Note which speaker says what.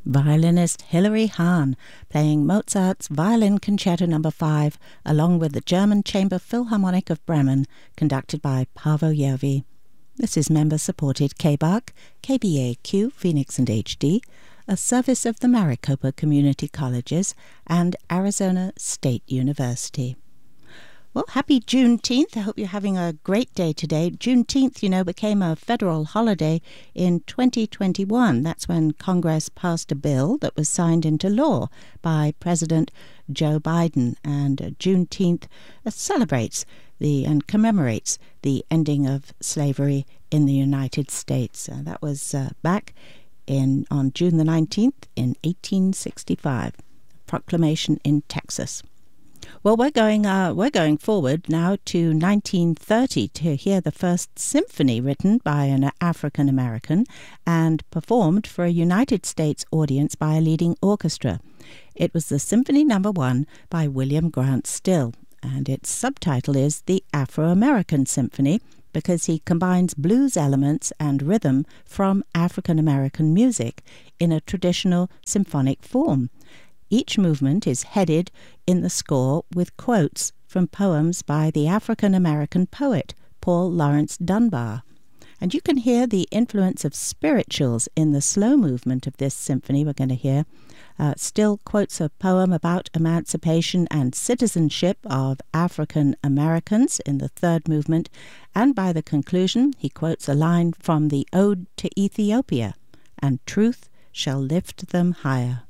Speaker 1: violinist Hilary Hahn playing Mozart's Violin Concerto No. 5 along with the German Chamber Philharmonic of Bremen, conducted by Paavo Järvi. This is member-supported KBAQ, KBAQ, Phoenix and HD, a service of the Maricopa Community Colleges and Arizona State University. Well, happy Juneteenth. I hope you're having a great day today. Juneteenth, became a federal holiday in 2021. That's when Congress passed a bill that was signed into law by President Joe Biden. And Juneteenth celebrates and commemorates the ending of slavery in the United States. That was back on June the 19th in 1865. Proclamation in Texas. Well, we're going forward now to 1930 to hear the first symphony written by an African American and performed for a United States audience by a leading orchestra. It was the Symphony No. 1 by William Grant Still, and its subtitle is The Afro-American Symphony because he combines blues elements and rhythm from African American music in a traditional symphonic form. Each movement is headed in the score with quotes from poems by the African-American poet Paul Laurence Dunbar. And you can hear the influence of spirituals in the slow movement of this symphony we're going to hear. Still quotes a poem about emancipation and citizenship of African Americans in the third movement, and by the conclusion he quotes a line from the Ode to Ethiopia, "And truth shall lift them higher."